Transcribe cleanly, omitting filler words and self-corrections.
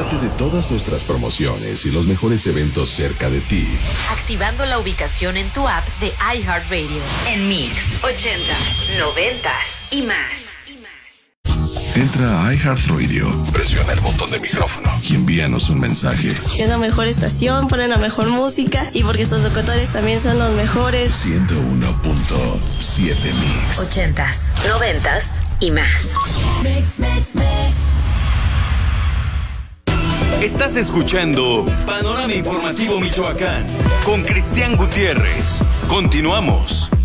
Entérate de todas nuestras promociones y los mejores eventos cerca de ti, activando la ubicación en tu app de iHeartRadio. En Mix, 80s, 90s y más. Entra a iHeartRadio, presiona el botón de micrófono y envíanos un mensaje. Es la mejor estación, ponen la mejor música y porque sus locutores también son los mejores. 101.7 Mix. 80s, 90s y más. Mix. Estás escuchando Panorama Informativo Michoacán con Cristian Gutiérrez. Continuamos.